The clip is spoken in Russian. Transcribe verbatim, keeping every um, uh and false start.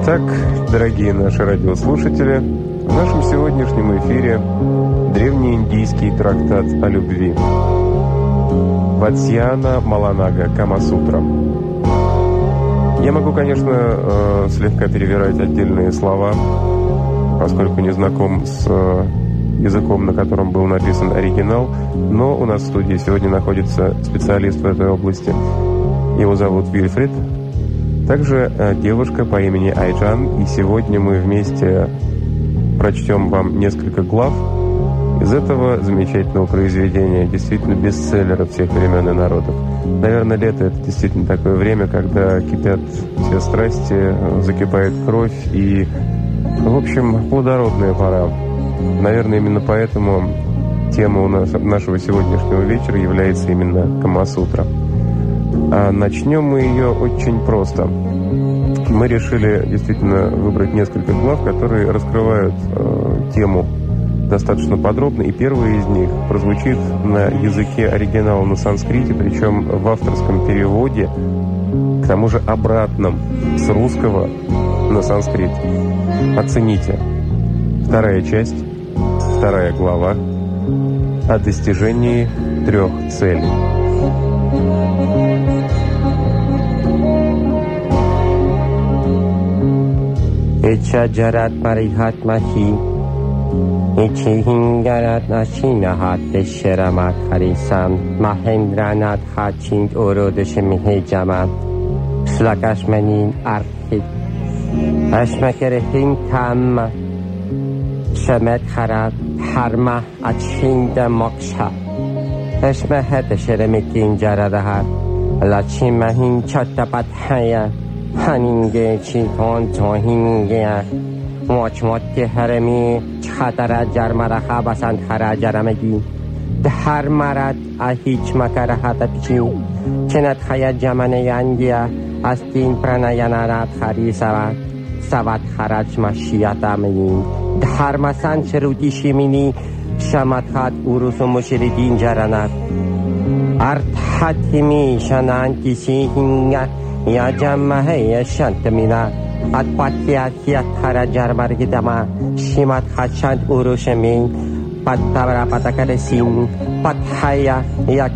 Итак, дорогие наши радиослушатели, в нашем сегодняшнем эфире древнеиндийский трактат о любви. Ватсьяна Маланага Камасутра. Я могу, конечно, слегка перевирать отдельные слова, поскольку не знаком с языком, на котором был написан оригинал, но у нас в студии сегодня находится специалист в этой области. Его зовут Вильфрид. Также девушка по имени Айджан, и сегодня мы вместе прочтем вам несколько глав из этого замечательного произведения, действительно бестселлера всех времен и народов. Наверное, лето — это действительно такое время, когда кипят все страсти, закипает кровь и, в общем, плодородная пора. Наверное, именно поэтому тема у нас, нашего сегодняшнего вечера является именно Камасутра. А начнем мы ее очень просто. Мы решили действительно выбрать несколько глав, которые раскрывают э, тему достаточно подробно, и первый из них прозвучит на языке оригинала на санскрите, причем в авторском переводе, к тому же обратном, с русского на санскрит. Оцените. Вторая часть, вторая глава о достижении трех целей. Ича джарат марихат махи, ичи хингарат ашинахат дешерамат харисам, махендранат хачинд ородеш михеджамат, слакашманин архит, ашмакерехин тамма, шамет харат харма ачинда мокша, ашмахат шеремикин jaradahar, lachimahin chatapat haya. هنینگه چی تون توهینگه موچ موتی هرمی چخطره جرمره خوابسند خره جرمگی ده هر مرد هیچ مکره حتا پیچی چند خیلی جمعنه ینگیه از دین پرنه ینرد خری سواد سواد خرج مشیت امین ده هر مسان چرودی شیمینی شمت خد اوروس و مشردین جرند ارد حتیمی شنان کسی هنگه یا جمعه یا شنت مینا ات پاتیات یا تھرا جرمرگی دما شیمت خشند اوروش می پت تبرا پتکر سین پت حیا یا